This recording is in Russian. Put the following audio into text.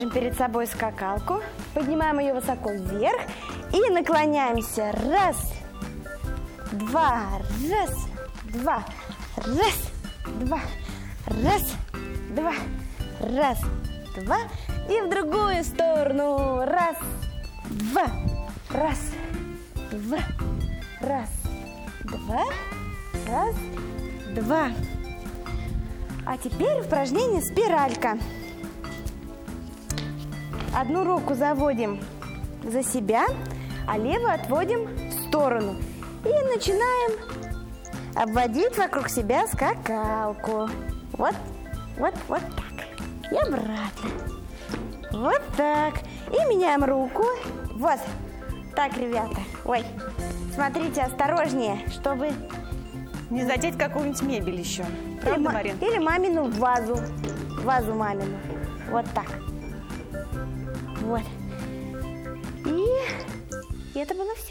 Перед собой скакалку, поднимаем ее высоко вверх и наклоняемся. Раз, два, раз, два, раз, два, раз, два, раз, два. И в другую сторону. Раз, два, раз, два, раз, два, раз, два. А теперь упражнение спиралька. Одну руку заводим за себя, а левую отводим в сторону. И начинаем обводить вокруг себя скакалку. Вот, вот, вот так. И обратно. Вот так. И меняем руку. Вот. Так, ребята. Ой, смотрите, осторожнее, чтобы... Не задеть какую-нибудь мебель еще. Правда, Марин? Или мамину вазу. Вазу мамину. Вот так. Вот. И это было все.